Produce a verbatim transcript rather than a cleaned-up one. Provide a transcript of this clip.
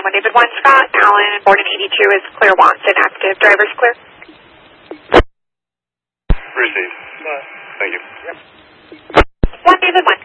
morning, one David one, Scott Allen, born in eighty-two, is clear Watson, active. Driver's clear. Received. Thank you. one David one.